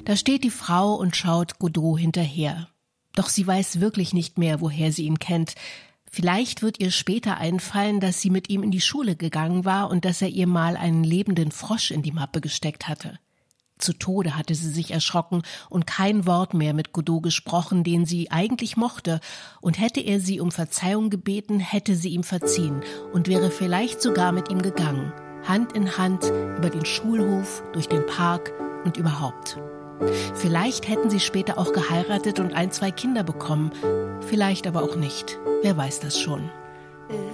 Da steht die Frau und schaut Godot hinterher. Doch sie weiß wirklich nicht mehr, woher sie ihn kennt. Vielleicht wird ihr später einfallen, dass sie mit ihm in die Schule gegangen war und dass er ihr mal einen lebenden Frosch in die Mappe gesteckt hatte. Zu Tode hatte sie sich erschrocken und kein Wort mehr mit Godot gesprochen, den sie eigentlich mochte. Und hätte er sie um Verzeihung gebeten, hätte sie ihm verziehen und wäre vielleicht sogar mit ihm gegangen. Hand in Hand über den Schulhof, durch den Park und überhaupt. Vielleicht hätten sie später auch geheiratet und 1, 2 Kinder bekommen. Vielleicht aber auch nicht. Wer weiß das schon.